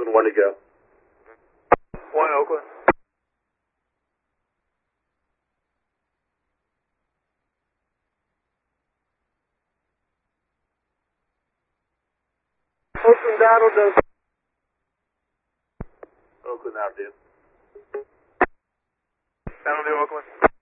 Oakland, 1 to go. 1 Oakland. Oakland Donald does. Oakland out, dude. Donald to Oakland.